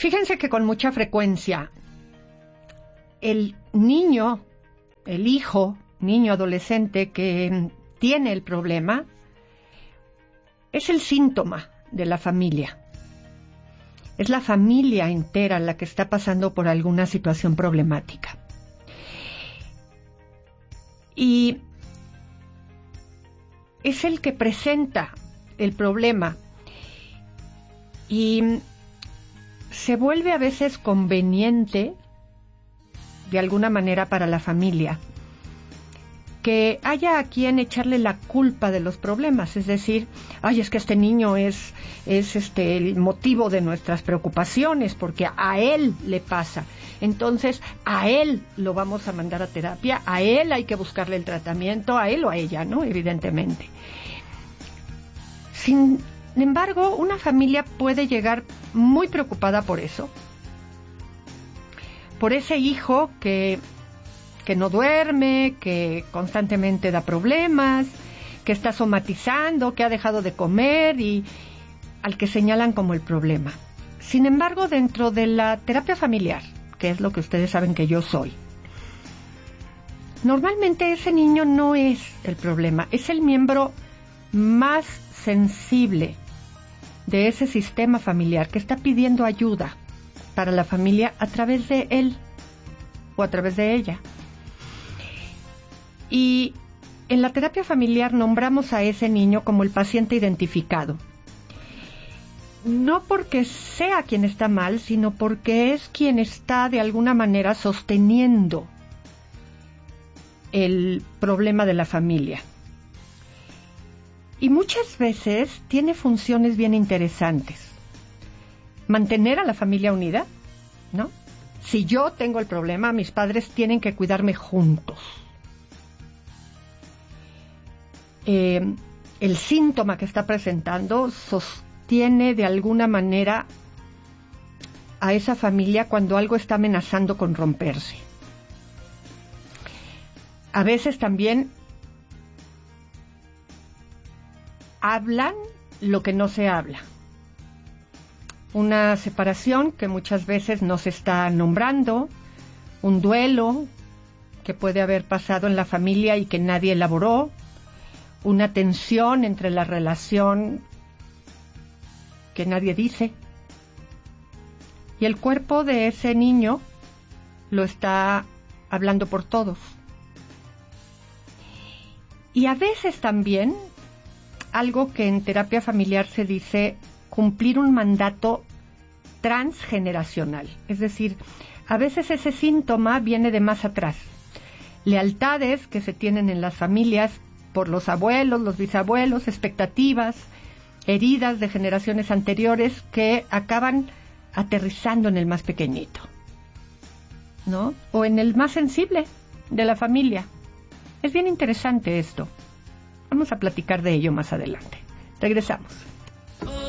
Fíjense que con mucha frecuencia el niño, el hijo, niño adolescente que tiene el problema, es el síntoma de la familia. Es la familia entera la que está pasando por alguna situación problemática. Y es el que presenta el problema. Y se vuelve a veces conveniente, de alguna manera, para la familia, que haya a quien echarle la culpa de los problemas, es decir, ay, es que este niño es el motivo de nuestras preocupaciones, porque a él le pasa, entonces a él lo vamos a mandar a terapia, a él hay que buscarle el tratamiento, a él o a ella, ¿no? Evidentemente. Sin embargo, una familia puede llegar muy preocupada por eso, por ese hijo que no duerme, que constantemente da problemas, que está somatizando, que ha dejado de comer y al que señalan como el problema. Sin embargo, dentro de la terapia familiar, que es lo que ustedes saben que yo soy, normalmente ese niño no es el problema, es el miembro más sensible de ese sistema familiar que está pidiendo ayuda para la familia a través de él o a través de ella. Y en la terapia familiar nombramos a ese niño como el paciente identificado. No porque sea quien está mal, sino porque es quien está de alguna manera sosteniendo el problema de la familia. Y muchas veces tiene funciones bien interesantes. Mantener a la familia unida, ¿no? Si yo tengo el problema, mis padres tienen que cuidarme juntos. El síntoma que está presentando sostiene de alguna manera a esa familia cuando algo está amenazando con romperse. A veces también hablan lo que no se habla. Una separación que muchas veces no se está nombrando, un duelo que puede haber pasado en la familia y que nadie elaboró, una tensión entre la relación que nadie dice, y el cuerpo de ese niño lo está hablando por todos. Y a veces también algo que en terapia familiar se dice cumplir un mandato transgeneracional, es decir, a veces ese síntoma viene de más atrás, lealtades que se tienen en las familias por los abuelos, los bisabuelos, expectativas, heridas de generaciones anteriores que acaban aterrizando en el más pequeñito, ¿no? O en el más sensible de la familia. Es bien interesante esto. Vamos a platicar de ello más adelante. Regresamos.